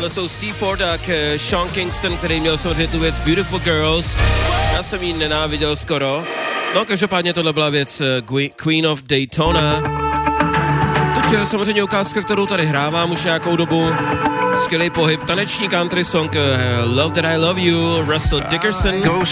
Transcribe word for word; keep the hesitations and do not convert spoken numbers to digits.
tohle jsou C čtyři a Sean Kingston, který měl samozřejmě tu věc Beautiful Girls. Já jsem ji nenáviděl skoro. No, každopádně tohle byla věc Queen of Daytona. Teď je samozřejmě ukázka, kterou tady hrávám už nějakou dobu. Skvělý pohyb, taneční country song Love That I Love You, Russell Dickerson.